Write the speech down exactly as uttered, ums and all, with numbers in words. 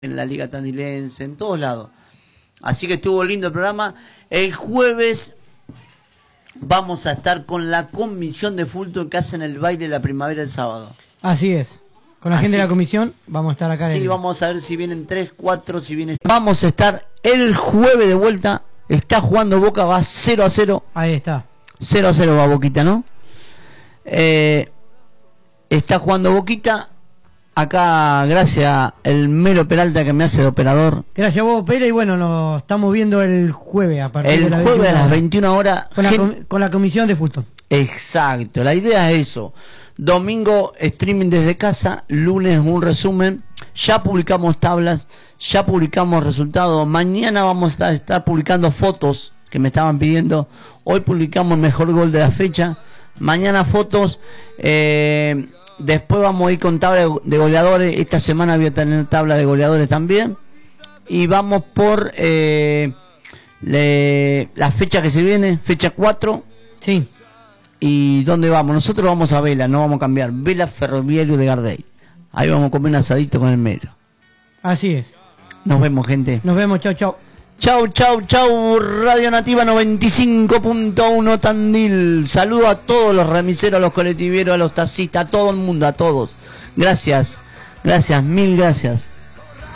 en la Liga Tandilense, en todos lados. Así que estuvo lindo el programa. El jueves vamos a estar con la comisión de Fulton que hacen el baile de la primavera el sábado. Así es. Con la Así, gente de la comisión vamos a estar acá. Sí, en... vamos a ver si vienen tres, cuatro, si vienen... Vamos a estar el jueves de vuelta. Está jugando Boca, va cero a cero. Ahí está. cero a cero va Boquita, ¿no? Eh, está jugando Boquita. Acá, gracias el Melo Peralta que me hace de operador. Gracias a vos, Pérez, y bueno, nos estamos viendo el jueves a partir El de la jueves a las veintiuna horas. Con, la gen... com con la comisión de Fulton. Exacto, la idea es eso. Domingo, streaming desde casa. Lunes, un resumen. Ya publicamos tablas, ya publicamos resultados. Mañana vamos a estar publicando fotos que me estaban pidiendo. Hoy publicamos el mejor gol de la fecha. Mañana fotos. Eh... Después vamos a ir con tabla de goleadores. Esta semana voy a tener tabla de goleadores también. Y vamos por eh, le, la fecha que se viene, fecha cuatro. Sí. ¿Y dónde vamos? Nosotros vamos a Vela, no vamos a cambiar. Vela Ferroviario de Gardey. Ahí vamos a comer un asadito con el Melo. Así es. Nos vemos, gente. Nos vemos, chau, chau. Chau, chau, chau. Radio Nativa noventa y cinco punto uno Tandil. Saludo a todos los remiseros, a los colectiveros, a los taxistas, a todo el mundo, a todos. Gracias, gracias, mil gracias.